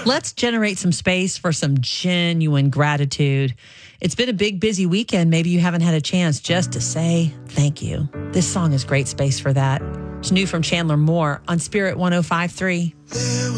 Let's generate some space for some genuine gratitude. It's been a big, busy weekend. Maybe you haven't had a chance just to say thank you. This song is great space for that. It's new from Chandler Moore on Spirit 105.3.